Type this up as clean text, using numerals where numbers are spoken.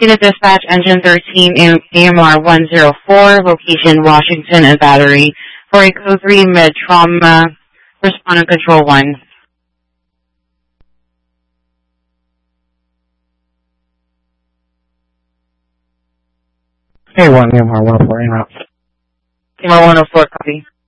Unit Dispatch Engine 13 AMR 104, location Washington and Battery, for a Code 3 mid-trauma, respond on Control 1. Hey, 1 AMR 104, en route. AMR 104, copy.